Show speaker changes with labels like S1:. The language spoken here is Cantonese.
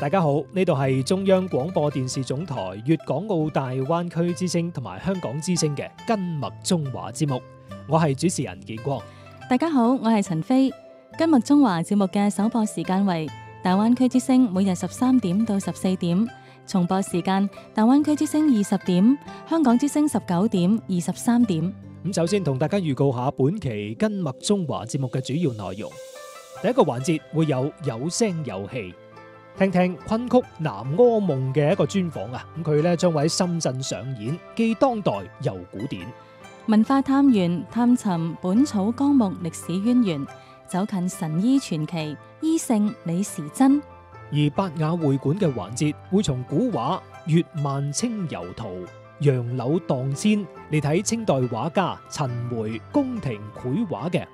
S1: 大家好，呢度係中央廣播電視總台粵港澳大灣區之聲同埋香港之聲嘅根脈中華節目，我係主持人建光。
S2: 大家好，我係陳飛。根脈中華節目嘅首播時間為大灣區之聲每日13點到14點，重播時間大灣區之聲20點，香港之聲19點、23點。
S1: 咁首先同大家預告下本期根脈中華節目嘅主要內容。第一個環節會有聲有戲，聽聽昆曲《南柯夢》嘅一個專訪啊。咁佢咧將會喺深圳上演，既當代又古典。
S2: 文化探源，探尋《本草綱目》歷史淵源，走近神醫傳奇醫聖李時珍。
S1: 而百雅會館嘅環節會從古畫月漫清游圖、楊柳蕩千嚟睇清代畫家陳梅宮廷繪畫嘅